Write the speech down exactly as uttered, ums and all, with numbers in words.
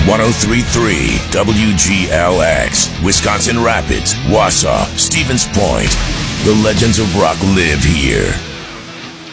three three W G L X, Wisconsin Rapids, Wausau, Stevens Point. The legends of rock live here.